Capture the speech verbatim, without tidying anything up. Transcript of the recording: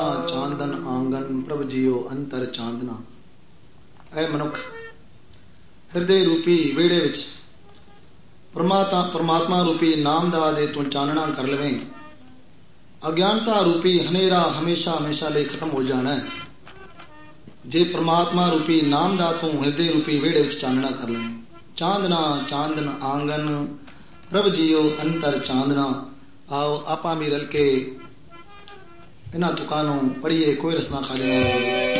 ਚਾਂਦਨ ਆਂਗਨ ਪ੍ਰਭ ਜੀਓ ਅੰਤਰ ਚਾਂਦਨਾ। ਐ ਮਨੁੱਖ ਹਿਰਦੇ ਰੂਪੀ ਵਿਹੜੇ ਵਿੱਚ ਪਰਮਾਤਮਾ ਪਰਮਾਤਮਾ ਰੂਪੀ ਨਾਮ ਦਾ ਜੇ ਤੂੰ ਚਾਨਣਾ ਕਰ ਲਵੇਂ, ਅਗਿਆਨਤਾ ਰੂਪੀ ਹਨੇਰਾ ਹਮੇਸ਼ਾ ਹਮੇਸ਼ਾ ਲਈ ਖਤਮ ਹੋ ਜਾਣਾ ਹੈ। ਜੇ ਪਰਮਾਤਮਾ ਰੂਪੀ ਨਾਮ ਦਾ ਤੂੰ ਹਿਰਦੇ ਰੂਪੀ ਵਿਹੜੇ ਵਿੱਚ ਚਾਨਣਾ ਕਰ ਲਵੇਂ। ਚਾਂਦਨਾ ਚਾਂਦਨ ਆਂਗਨ ਪ੍ਰਭ ਜੀਓ ਅੰਤਰ ਚਾਂਦਨਾ। ਆਓ ਆਪਾਂ ਵੀ ਰਲ ਕੇ ਇਹਨਾਂ ਤੁਕਾਂ ਨੂੰ ਪੜ੍ਹੀਏ, ਕੋਈ ਰਸਨਾ ਖਾ ਲਿਆ।